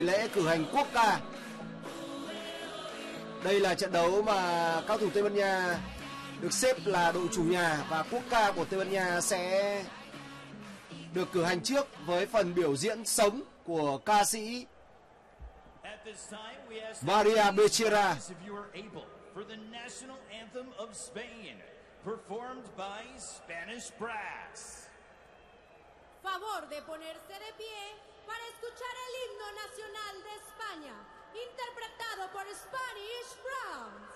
Lễ cử hành quốc ca. Đây là trận đấu mà cao thủ Tây Ban Nha được xếp là đội chủ nhà, và quốc ca của Tây Ban Nha sẽ được cử hành trước với phần biểu diễn sống của ca sĩ Maria Becerra. Favor de ponerse de pie para escuchar el himno nacional de España, interpretado por Spanish Browns.